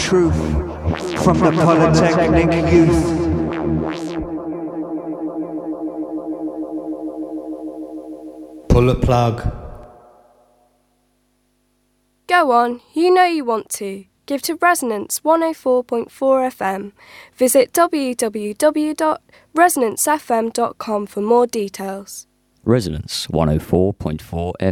truth from the Polytechnic youth. Pull a plug. Go on, you know you want to. Give to Resonance 104.4 FM. Visit www.resonancefm.com for more details. Resonance 104.4